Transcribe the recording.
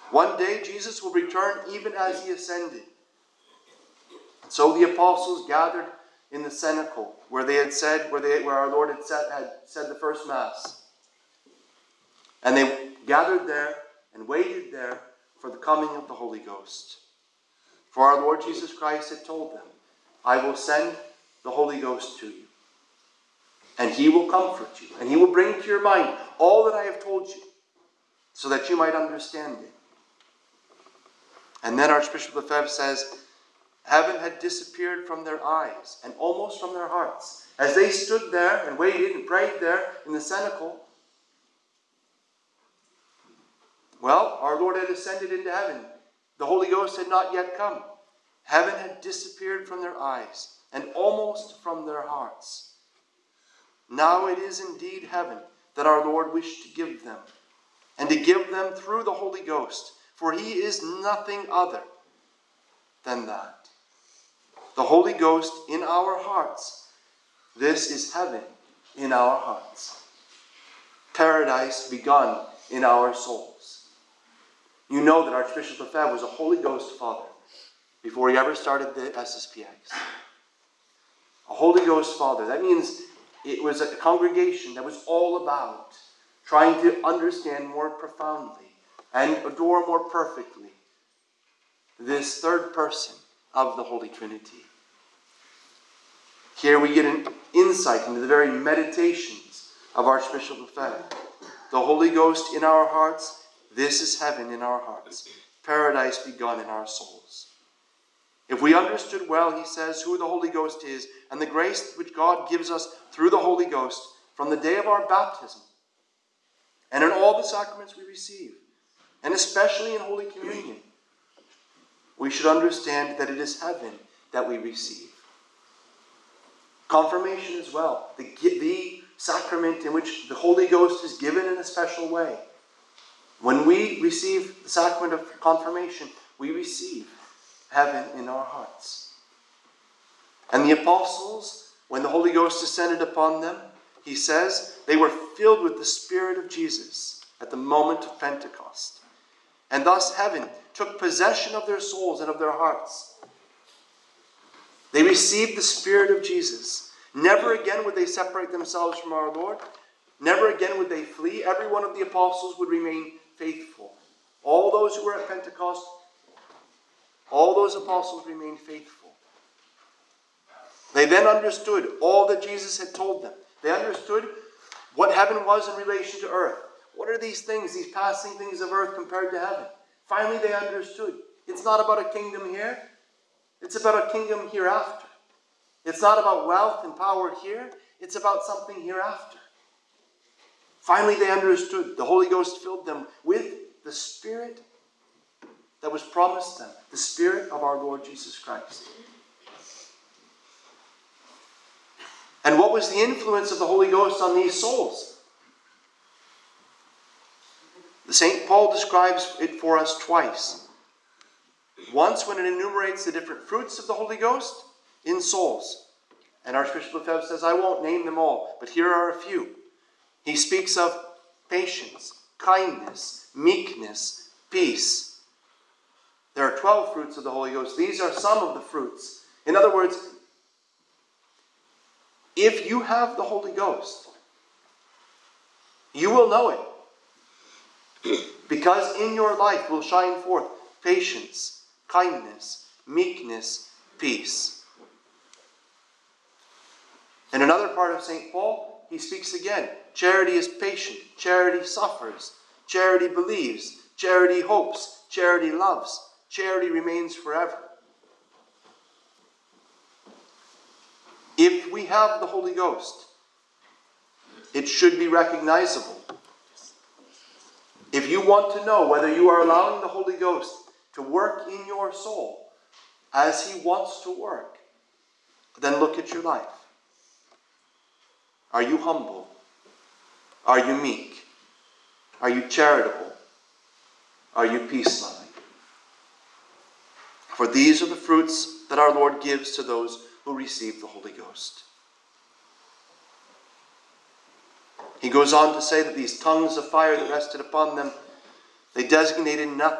One day Jesus will return even as he ascended. So the apostles gathered in the cenacle where our Lord had said the first Mass. And they gathered there and waited there for the coming of the Holy Ghost. For our Lord Jesus Christ had told them, I will send the Holy Ghost to you. And he will comfort you. And he will bring to your mind all that I have told you, so that you might understand it. And then Archbishop Lefebvre says, heaven had disappeared from their eyes and almost from their hearts. As they stood there and waited and prayed there in the cenacle, well, our Lord had ascended into heaven. The Holy Ghost had not yet come. Heaven had disappeared from their eyes and almost from their hearts. Now it is indeed heaven that our Lord wished to give them, and to give them through the Holy Ghost, for he is nothing other than that. The Holy Ghost in our hearts. This is heaven in our hearts. Paradise begun in our souls. You know that Archbishop Lefebvre was a Holy Ghost father before he ever started the SSPX. A Holy Ghost father. That means it was a congregation that was all about trying to understand more profoundly and adore more perfectly this third person of the Holy Trinity. Here we get an insight into the very meditations of Archbishop Lefebvre. The Holy Ghost in our hearts, this is heaven in our hearts. Paradise begun in our souls. If we understood well, he says, who the Holy Ghost is, and the grace which God gives us through the Holy Ghost from the day of our baptism, and in all the sacraments we receive, and especially in Holy Communion, we should understand that it is heaven that we receive. Confirmation as well, the sacrament in which the Holy Ghost is given in a special way. When we receive the sacrament of confirmation, we receive heaven in our hearts. And the apostles, when the Holy Ghost descended upon them, he says, they were filled with the Spirit of Jesus at the moment of Pentecost. And thus heaven took possession of their souls and of their hearts. They received the Spirit of Jesus. Never again would they separate themselves from our Lord. Never again would they flee. Every one of the apostles would remain faithful. All those who were at Pentecost, all those apostles remained faithful. They then understood all that Jesus had told them. They understood what heaven was in relation to earth. What are these things, these passing things of earth compared to heaven? Finally they understood. It's not about a kingdom here. It's about a kingdom hereafter. It's not about wealth and power here. It's about something hereafter. Finally they understood. The Holy Ghost filled them with the Spirit that was promised them. The Spirit of our Lord Jesus Christ. And what was the influence of the Holy Ghost on these souls? St. Paul describes it for us twice. Once when it enumerates the different fruits of the Holy Ghost in souls. And Archbishop Lefebvre says, I won't name them all, but here are a few. He speaks of patience, kindness, meekness, peace. There are 12 fruits of the Holy Ghost. These are some of the fruits. In other words, if you have the Holy Ghost, you will know it. Because in your life will shine forth patience, kindness, meekness, peace. In another part of St. Paul, he speaks again. Charity is patient. Charity suffers. Charity believes. Charity hopes. Charity loves. Charity remains forever. If we have the Holy Ghost, it should be recognizable. If you want to know whether you are allowing the Holy Ghost to work in your soul as he wants to work, then look at your life. Are you humble? Are you meek? Are you charitable? Are you peace-loving? For these are the fruits that our Lord gives to those who receive the Holy Ghost. He goes on to say that these tongues of fire that rested upon them, they designated nothing